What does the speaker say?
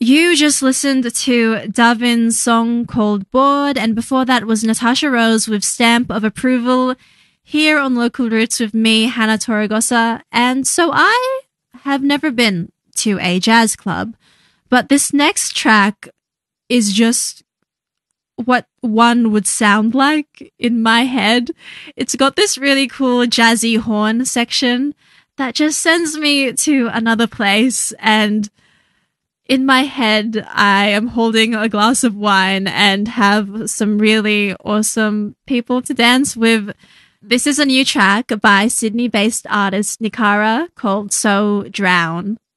You just listened to Davin's song called Bored, and before that was Natasha Rose with Stamp of Approval here on Local Roots with me, Hannah Torregosa. And so I have never been to a jazz club, but this next track is just what one would sound like in my head. It's got this really cool jazzy horn section that just sends me to another place, and in my head, I am holding a glass of wine and have some really awesome people to dance with. This is a new track by Sydney-based artist Nikara called So Drown.